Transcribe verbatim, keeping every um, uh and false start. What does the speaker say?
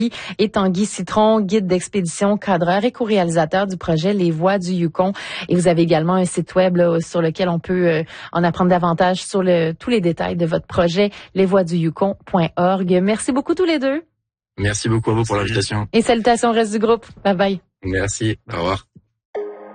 et Tanguy Citron, guide d'expédition, cadreur et co-réalisateur du projet Les Voix du Yukon. Et vous avez également un site web là, sur lequel on peut euh, en apprendre davantage sur le, tous les détails de votre projet, les voix du yukon point org. Merci beaucoup tous les deux. Merci beaucoup à vous pour l'invitation. Et salutations au reste du groupe. Bye bye. Merci. Au revoir.